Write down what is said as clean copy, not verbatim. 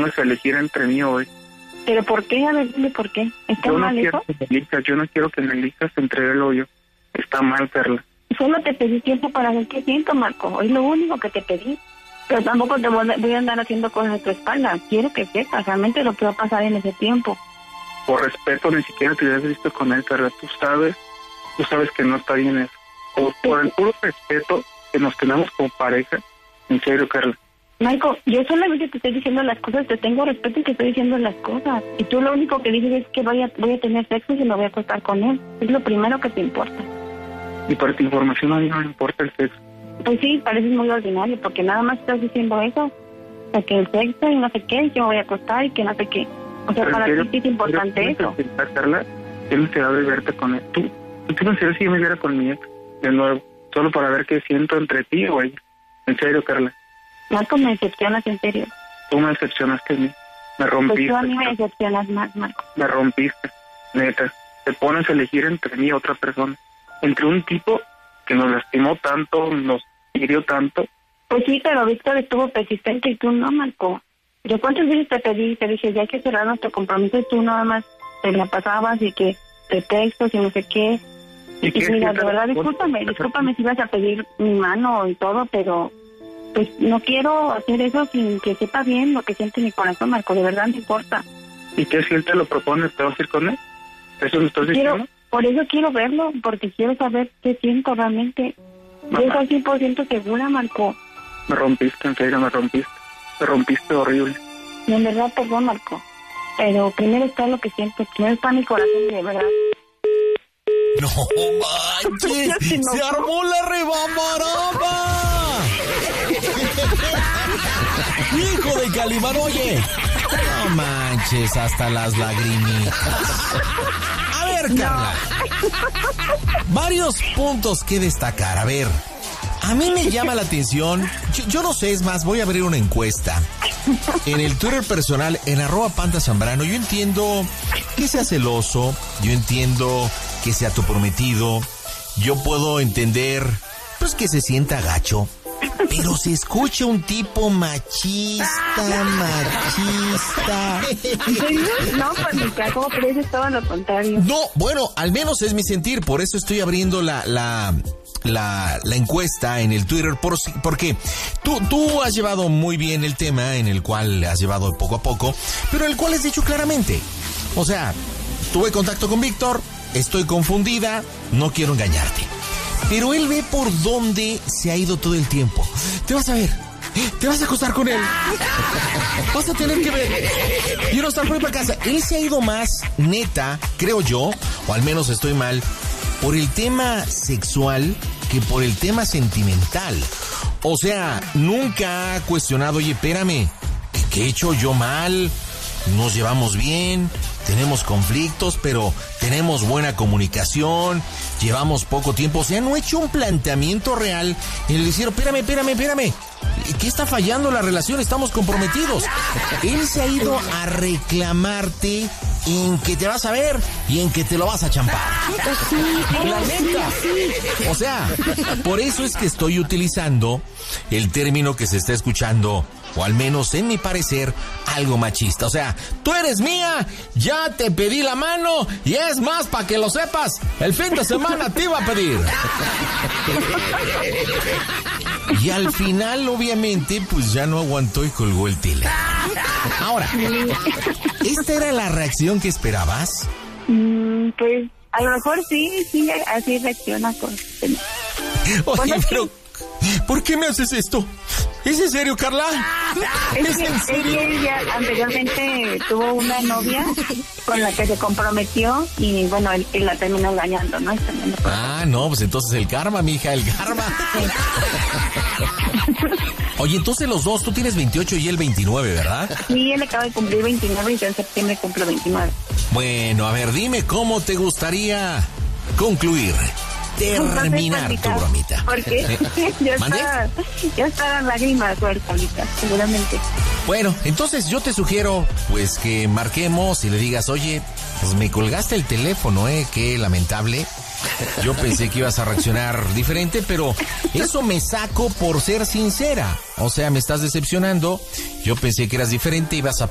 pones a elegir entre mí o él. ¿Pero por qué? A ver, dime por qué. ¿Está mal eso? Yo no quiero que me elijas entre él o yo. Está mal, Carla. Solo te pedí tiempo para ver qué siento, Marco. Es lo único que te pedí. Pero tampoco te voy a andar haciendo cosas a tu espalda. Quiero que sepas realmente lo que va a pasar en ese tiempo. Por respeto, ni siquiera te hubieras visto con él, Carla. Tú sabes que no está bien eso. Por el puro respeto que nos tenemos como pareja. En serio, Carla. Marco, yo solamente te estoy diciendo las cosas, te tengo respeto y te estoy diciendo las cosas. Y tú lo único que dices es que voy a tener sexo y me voy a acostar con él. Es lo primero que te importa. Y para tu información, a mí no me importa el sexo. Pues sí, pareces muy ordinario, porque nada más estás diciendo eso. O sea, que el sexo y no sé qué, y que me voy a acostar y que no sé qué. O sea, para ti sí es importante eso. Carla, yo no te de verte con él. ¿Tú consideras que yo me viera con mi ex de nuevo? Solo para ver qué siento entre ti o ella. En serio, Carla. Marco, me decepcionas, en serio. Tú me decepcionaste a mí. Me rompiste. Pues tú a mí me decepcionas más, Marco. Me rompiste, neta. Te pones a elegir entre mí y otra persona. Entre un tipo que nos lastimó tanto, nos hirió tanto. Pues sí, pero Víctor estuvo persistente y tú no, Marco. Yo cuántas veces te pedí, te dije, ya hay que cerrar nuestro compromiso y tú nada más te la pasabas y que pretextos y no sé qué. Y mira, de verdad, discúlpame si ibas a pedir mi mano y todo, pero pues no quiero hacer eso sin que sepa bien lo que siente mi corazón, Marco, de verdad me importa. ¿Y qué si él te lo propone, te vas a ir con él? ¿Eso me estás diciendo? Por eso quiero verlo, porque quiero saber qué siento realmente. Yo estoy 100% segura, Marco. Me rompiste, en serio, me rompiste horrible. Y en verdad, perdón, Marco. Pero primero está lo que siento, primero está mi corazón, de verdad. ¡No manches! ¡Se armó la rebambaramba! ¡Hijo de Calimán, oye! No manches, hasta las lagrimitas. A ver, Carla. Varios puntos que destacar. A ver, a mí me llama la atención. Yo no sé, es más, voy a abrir una encuesta. En el Twitter personal, en @PantaZambrano, yo entiendo que sea celoso, yo entiendo que sea tu prometido, yo puedo entender, pues, que se sienta gacho, pero se escucha un tipo machista. No, pues mi caso, crees es todo lo contrario. No, bueno, al menos es mi sentir, por eso estoy abriendo la encuesta en el Twitter, porque tú has llevado muy bien el tema, en el cual has llevado poco a poco, pero en el cual has dicho claramente, o sea, tuve contacto con Víctor, estoy confundida, no quiero engañarte. Pero él ve por dónde se ha ido todo el tiempo. Te vas a ver, te vas a acostar con él, vas a tener que ver, y no estar por ahí para casa. Él se ha ido más, neta, creo yo, o al menos estoy mal, por el tema sexual que por el tema sentimental. O sea, nunca ha cuestionado, oye, espérame, ¿qué he hecho yo mal? Nos llevamos bien, tenemos conflictos, pero tenemos buena comunicación, llevamos poco tiempo. O sea, no he hecho un planteamiento real en el decir, espérame, ¿qué está fallando la relación? Estamos comprometidos. Él se ha ido a reclamarte en que te vas a ver y en que te lo vas a champar. La neta. O sea, por eso es que estoy utilizando el término que se está escuchando, o al menos en mi parecer, algo machista. O sea, tú eres mía, ya te pedí la mano, y es más, para que lo sepas, el fin de semana te iba a pedir. Y al final, obviamente, pues ya no aguantó y colgó el tele. Ahora, ¿esta era la reacción que esperabas? Pues a lo mejor sí, así reacciona con... Oye, pero ¿por qué me haces esto? ¿Es en serio, Carla? ¿Es en serio? Ella anteriormente tuvo una novia con la que se comprometió y bueno, él la terminó engañando, ¿no? No, pues entonces el karma, mija, el karma. Oye, entonces los dos, tú tienes 28 y él 29, ¿verdad? Sí, él acaba de cumplir 29 y yo en septiembre cumplo 29. Bueno, a ver, dime cómo te gustaría concluir, terminar tu bromita. Porque ya está lágrimas sueltas, seguramente. Bueno, entonces yo te sugiero, pues, que marquemos y le digas, oye, pues me colgaste el teléfono, qué lamentable. Yo pensé que ibas a reaccionar diferente, pero eso me saco por ser sincera. O sea, me estás decepcionando. Yo pensé que eras diferente y ibas a